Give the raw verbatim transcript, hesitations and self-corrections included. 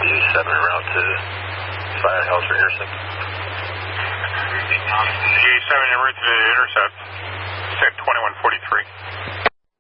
D seven around to Fire House for intercept. D seven, en route to the intercept. Set twenty-one forty-three.